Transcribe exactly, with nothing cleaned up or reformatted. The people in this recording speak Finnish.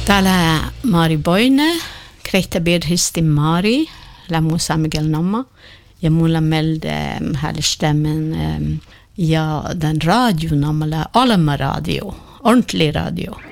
Täällä Mari Boine, Krehtä Birhisti Mari, Lamu Samigel Namma, ja mulla meldde härlig stämmen ja den radio namma Alma radio, ordentlig radio.